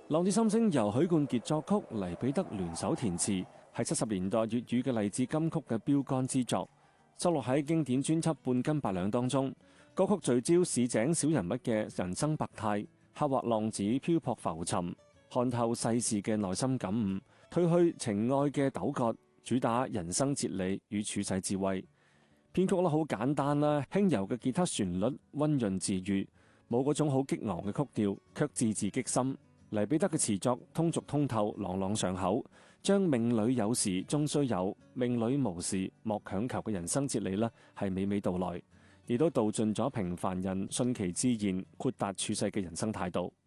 浪子心聲由許冠傑作曲，黎彼得聯手填詞，係70年代粵語嘅勵志金曲嘅標杆之作，收錄喺經典專輯《半斤八兩》當中。歌曲聚焦市井小人物嘅人生百態，刻畫浪子漂泊浮沉，看透世事嘅內心感悟，褪去情愛嘅糾葛，主打人生哲理與處世智慧。編曲好簡單啦，輕柔嘅吉他旋律溫潤治愈，冇嗰種好激昂嘅曲調，卻字字擊心。黎彼得嘅詞作通俗通透，朗朗上口，將命裏有時終須有，命裏無時莫強求嘅人生哲理係娓娓道來，亦都道盡咗平凡人順其自然、豁達處世嘅人生態度。